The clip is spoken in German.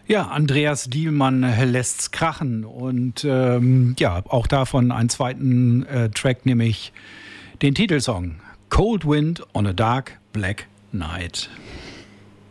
Ja, Andreas Dielmann lässt's krachen und ja, auch davon einen zweiten Track, nämlich den Titelsong Cold Wind on a Dark Black Night.